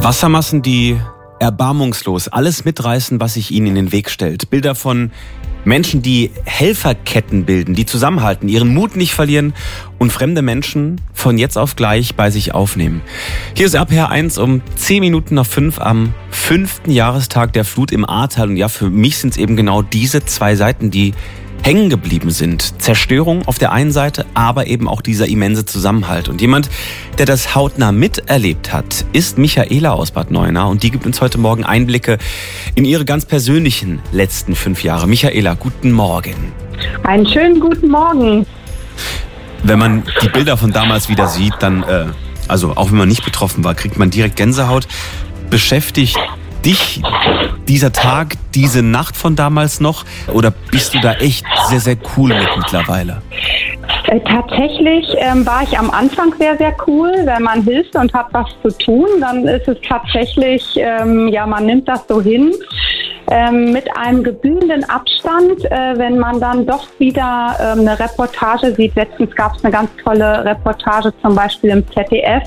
Wassermassen, die erbarmungslos alles mitreißen, was sich ihnen in den Weg stellt. Bilder von Menschen, die Helferketten bilden, die zusammenhalten, ihren Mut nicht verlieren und fremde Menschen von jetzt auf gleich bei sich aufnehmen. Hier ist RPR 1 um 10 Minuten nach 5 am 5. Jahrestag der Flut im Ahrtal. Und ja, für mich sind es eben genau diese zwei Seiten, die hängen geblieben sind. Zerstörung auf der einen Seite, aber eben auch dieser immense Zusammenhalt. Und jemand, der das hautnah miterlebt hat, ist Michaela aus Bad Neuenahr. Und die gibt uns heute Morgen Einblicke in ihre ganz persönlichen letzten 5 Jahre. Michaela, guten Morgen. Einen schönen guten Morgen. Wenn man die Bilder von damals wieder sieht, dann, also auch wenn man nicht betroffen war, kriegt man direkt Gänsehaut. Beschäftigt dich dieser Tag, diese Nacht von damals noch? Oder bist du da echt sehr, sehr cool mit mittlerweile? Tatsächlich war ich am Anfang sehr, sehr cool. Wenn man hilft und hat was zu tun, dann ist es tatsächlich, man nimmt das so hin. Mit einem gebührenden Abstand, wenn man dann doch wieder eine Reportage sieht. Letztens gab es eine ganz tolle Reportage, zum Beispiel im ZDF.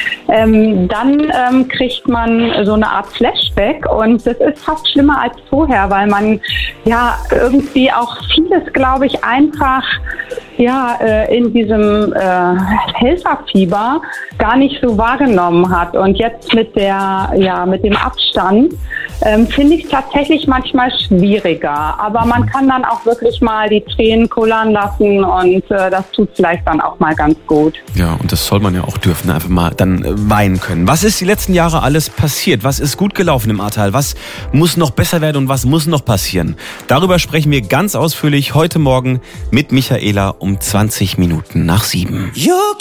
Dann kriegt man so eine Art Flashback und das ist fast schlimmer als vorher, weil man ja irgendwie auch vieles, glaube ich, einfach in diesem Helferfieber gar nicht so wahrgenommen hat. Und jetzt mit dem Abstand finde ich es tatsächlich manchmal schwieriger. Aber man kann dann auch wirklich mal die Tränen kullern lassen und das tut vielleicht dann auch mal ganz gut. Ja, und das soll man ja auch dürfen, einfach mal dann weinen können. Was ist die letzten Jahre alles passiert? Was ist gut gelaufen im Ahrtal? Was muss noch besser werden und was muss noch passieren? Darüber sprechen wir ganz ausführlich heute Morgen mit Michaela um 20 Minuten nach 7.